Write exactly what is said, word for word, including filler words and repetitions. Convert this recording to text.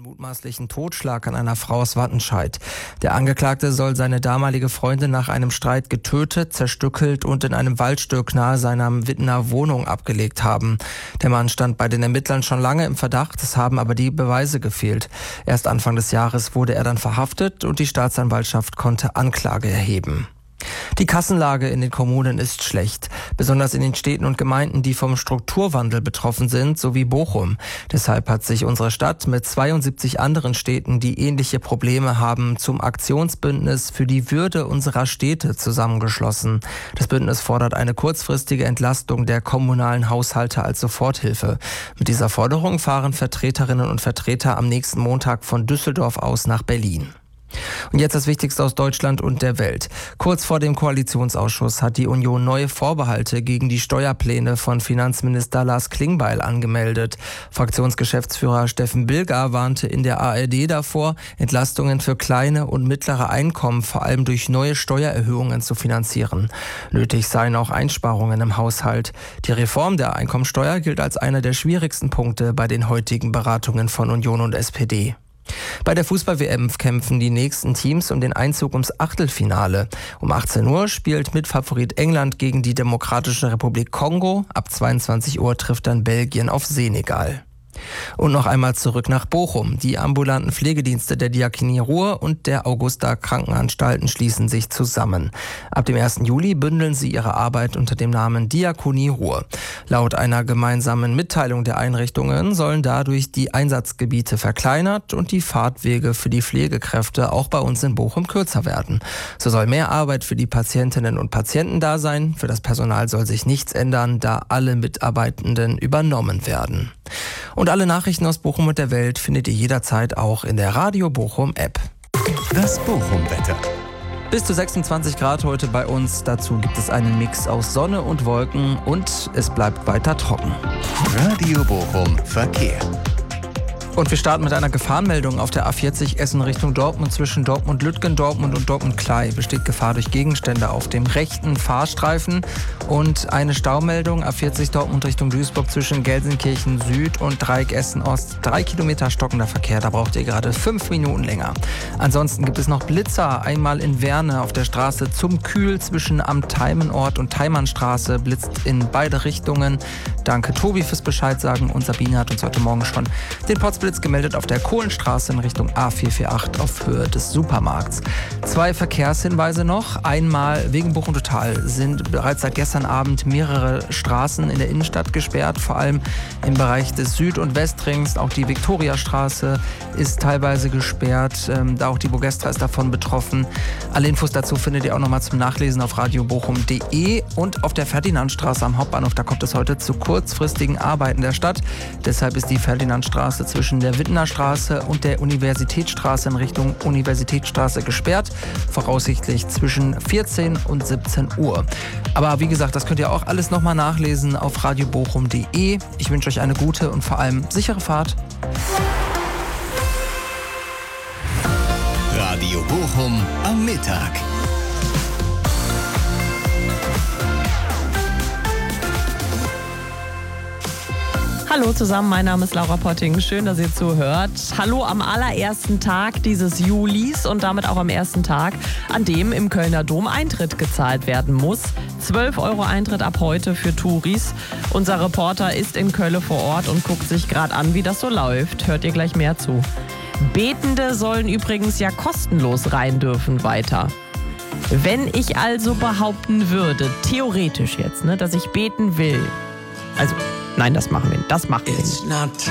mutmaßlichen Totschlag an einer Frau aus Wattenscheid. Der Angeklagte soll seine damalige Freundin nach einem Streit getötet, zerstückelt und in einem Waldstück nahe seiner Wittener Wohnung abgelegt haben. Der Mann stand bei den Ermittlern schon lange im Verdacht, es haben aber die Beweise gefehlt. Erst Anfang des Jahres wurde er dann verhaftet und die Staatsanwaltschaft konnte Anklage erheben. Die Kassenlage in den Kommunen ist schlecht, besonders in den Städten und Gemeinden, die vom Strukturwandel betroffen sind, sowie Bochum. Deshalb hat sich unsere Stadt mit zweiundsiebzig anderen Städten, die ähnliche Probleme haben, zum Aktionsbündnis für die Würde unserer Städte zusammengeschlossen. Das Bündnis fordert eine kurzfristige Entlastung der kommunalen Haushalte als Soforthilfe. Mit dieser Forderung fahren Vertreterinnen und Vertreter am nächsten Montag von Düsseldorf aus nach Berlin. Und jetzt das Wichtigste aus Deutschland und der Welt. Kurz vor dem Koalitionsausschuss hat die Union neue Vorbehalte gegen die Steuerpläne von Finanzminister Lars Klingbeil angemeldet. Fraktionsgeschäftsführer Steffen Bilger warnte in der A R D davor, Entlastungen für kleine und mittlere Einkommen vor allem durch neue Steuererhöhungen zu finanzieren. Nötig seien auch Einsparungen im Haushalt. Die Reform der Einkommensteuer gilt als einer der schwierigsten Punkte bei den heutigen Beratungen von Union und S P D. Bei der Fußball-W M kämpfen die nächsten Teams um den Einzug ums Achtelfinale. Um achtzehn Uhr spielt Mitfavorit England gegen die Demokratische Republik Kongo. Ab zweiundzwanzig Uhr trifft dann Belgien auf Senegal. Und noch einmal zurück nach Bochum. Die ambulanten Pflegedienste der Diakonie Ruhr und der Augusta Krankenanstalten schließen sich zusammen. Ab dem ersten Juli bündeln sie ihre Arbeit unter dem Namen Diakonie Ruhr. Laut einer gemeinsamen Mitteilung der Einrichtungen sollen dadurch die Einsatzgebiete verkleinert und die Fahrtwege für die Pflegekräfte auch bei uns in Bochum kürzer werden. So soll mehr Arbeit für die Patientinnen und Patienten da sein. Für das Personal soll sich nichts ändern, da alle Mitarbeitenden übernommen werden. Und alle Nachrichten aus Bochum und der Welt findet ihr jederzeit auch in der Radio Bochum App. Das Bochum-Wetter. Bis zu sechsundzwanzig Grad heute bei uns. Dazu gibt es einen Mix aus Sonne und Wolken und es bleibt weiter trocken. Radio Bochum Verkehr. Und wir starten mit einer Gefahrenmeldung auf der A vierzig Essen Richtung Dortmund. Zwischen Dortmund-Lütgen, Dortmund und Dortmund-Klei besteht Gefahr durch Gegenstände auf dem rechten Fahrstreifen. Und eine Staumeldung A vierzig Dortmund Richtung Duisburg zwischen Gelsenkirchen Süd und Dreieck Essen Ost. Drei Kilometer stockender Verkehr, da braucht ihr gerade fünf Minuten länger. Ansonsten gibt es noch Blitzer. Einmal in Werne auf der Straße zum Kühl zwischen am Teimenort und Teimannstraße. Blitzt in beide Richtungen. Danke Tobi fürs Bescheid sagen. Und Sabine hat uns heute Morgen schon den Potzblitz gemeldet auf der Kohlenstraße in Richtung A vier vier acht auf Höhe des Supermarkts. Zwei Verkehrshinweise noch. Einmal wegen Bochum Total sind bereits seit gestern Abend mehrere Straßen in der Innenstadt gesperrt, vor allem im Bereich des Süd- und Westrings. Auch die Viktoriastraße ist teilweise gesperrt, ähm, da auch die Bogestra ist davon betroffen. Alle Infos dazu findet ihr auch nochmal zum Nachlesen auf radio bochum punkt de und auf der Ferdinandstraße am Hauptbahnhof. Da kommt es heute zu kurzfristigen Arbeiten der Stadt. Deshalb ist die Ferdinandstraße zwischen der Wittener Straße und der Universitätsstraße in Richtung Universitätsstraße gesperrt, voraussichtlich zwischen vierzehn und siebzehn Uhr. Aber wie gesagt, das könnt ihr auch alles nochmal nachlesen auf radio bochum punkt de. Ich wünsche euch eine gute und vor allem sichere Fahrt. Radio Bochum am Mittag. Hallo zusammen, mein Name ist Laura Potting. Schön, dass ihr zuhört. Hallo am allerersten Tag dieses Julis und damit auch am ersten Tag, an dem im Kölner Dom Eintritt gezahlt werden muss. zwölf Euro Eintritt ab heute für Touris. Unser Reporter ist in Köln vor Ort und guckt sich gerade an, wie das so läuft. Hört ihr gleich mehr zu. Betende sollen übrigens ja kostenlos rein dürfen weiter. Wenn ich also behaupten würde, theoretisch jetzt, ne, dass ich beten will, also nein, das machen wir nicht. Das machen wir nicht.